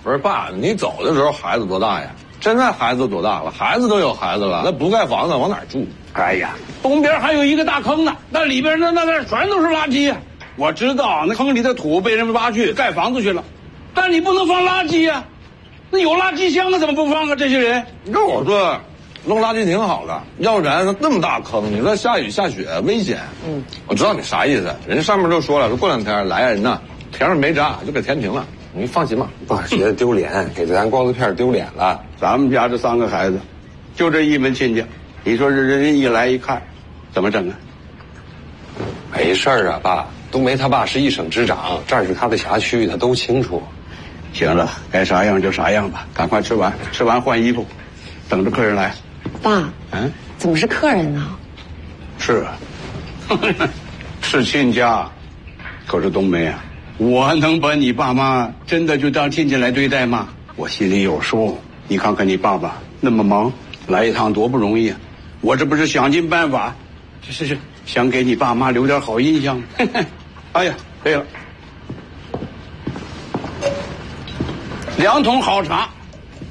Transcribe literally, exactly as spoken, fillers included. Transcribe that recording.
不是爸，你走的时候孩子多大呀？现在孩子多大了？孩子都有孩子了，那不盖房子往哪儿住？ 哎呀，东边还有一个大坑呢，那里边那那那全都是垃圾呀！我知道那坑里的土被人挖去盖房子去了，但你不能放垃圾呀！那有垃圾箱啊，怎么不放啊？这些人， 那我说，弄垃圾挺好的，要不然那么大坑，你说下雨下雪危险。嗯，我知道你啥意思，人家上面都说了，说过两天来人呐，填上煤渣就给填平了。你放心吧， 爸觉得丢脸，给咱光子片丢脸了。 咱们家这三个孩子，就这一门亲家，你说这人一来一看，怎么整啊？ 没事儿啊，爸，冬梅他爸是一省之长，这儿是他的辖区，他都清楚。 行了，该啥样就啥样吧，赶快吃完，吃完换衣服，等着客人来。 爸， 嗯， 怎么是客人呢？ 是啊，是亲家，可是冬梅啊，我能把你爸妈真的就当亲戚来对待吗？我心里有数。你看看你爸爸那么忙，来一趟多不容易啊！我这不是想尽办法，这是是想给你爸妈留点好印象。哎呀，对了，两桶好茶。